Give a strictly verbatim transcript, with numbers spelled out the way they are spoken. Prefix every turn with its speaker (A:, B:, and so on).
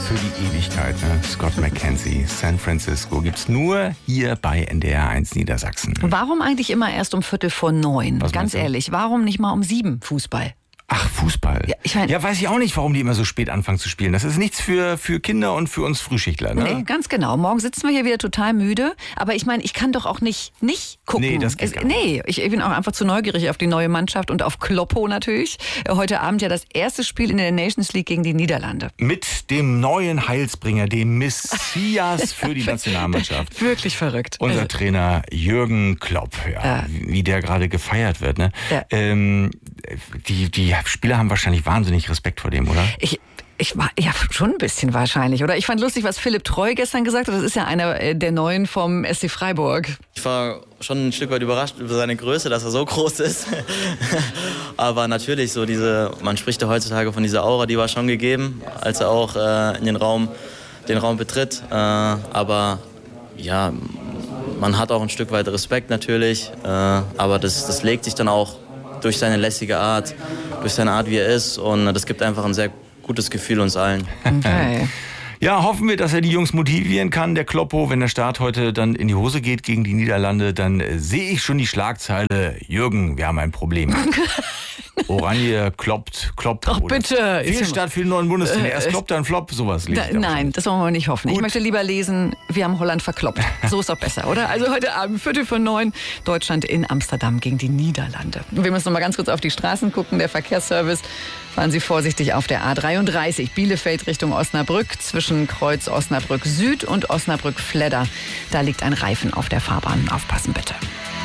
A: für die Ewigkeit, ne? Scott McKenzie, San Francisco, gibt's nur hier bei N D R eins Niedersachsen.
B: Warum eigentlich immer erst um Viertel vor neun?
A: Was
B: Ganz
A: meinst du?
B: ehrlich, warum nicht mal um sieben Fußball?
A: Ach, Fußball.
B: Ja, ich mein-
A: ja, weiß ich auch nicht, warum die immer so spät anfangen zu spielen. Das ist nichts für, für Kinder und für uns Frühschichtler, ne?
B: Nee, ganz genau. Morgen sitzen wir hier wieder total müde. Aber ich meine, ich kann doch auch nicht nicht gucken.
A: Nee, das geht
B: es,
A: gar nicht.
B: Nee, ich bin auch einfach zu neugierig auf die neue Mannschaft und auf Kloppo natürlich. Heute Abend ja das erste Spiel in der Nations League gegen die Niederlande.
A: Mit dem neuen Heilsbringer, dem Messias für die Nationalmannschaft.
B: Wirklich verrückt.
A: Unser
B: Also,
A: Trainer Jürgen Klopp, ja,
B: Ja.
A: wie der gerade gefeiert wird. Ne?
B: Ja.
A: Ähm, die, die Spieler haben wahrscheinlich wahnsinnig Respekt vor dem, oder?
B: ich, ich war ja schon ein bisschen wahrscheinlich, oder? Ich fand lustig, was Philipp Treu gestern gesagt hat. Das ist ja einer äh, der Neuen vom S C Freiburg.
C: Ich war schon ein Stück weit überrascht über seine Größe, dass er so groß ist. Aber natürlich, so diese, man spricht ja heutzutage von dieser Aura, die war schon gegeben, als er auch äh, in den Raum, den Raum betritt. Äh, aber ja, man hat auch ein Stück weit Respekt natürlich. Äh, aber das, das legt sich dann auch durch seine lässige Art, durch seine Art, wie er ist. Und das gibt einfach ein sehr gutes Gefühl uns allen.
B: Okay.
A: Ja, hoffen wir, dass er die Jungs motivieren kann, der Kloppo. Wenn der Start heute dann in die Hose geht gegen die Niederlande, dann äh, sehe ich schon die Schlagzeile: Jürgen, wir haben ein Problem. Oranje kloppt, kloppt.
B: Ach,
A: oder
B: bitte.
A: Fehlstart für den neuen Bundestrainer.
B: Äh,
A: Erst kloppt, dann floppt, sowas lese
B: Da,
A: ich da
B: nein, das wollen wir nicht hoffen. Ich
A: Gut.
B: möchte lieber lesen, wir haben Holland verkloppt. So ist doch besser, oder? Also heute Abend, Viertel vor neun, Deutschland in Amsterdam gegen die Niederlande. Und wir müssen noch mal ganz kurz auf die Straßen gucken. Der Verkehrsservice, fahren Sie vorsichtig auf der A dreiunddreißig, Bielefeld Richtung Osnabrück, zwischen Kreuz Osnabrück Süd und Osnabrück Fledder. Da liegt ein Reifen auf der Fahrbahn. Aufpassen bitte.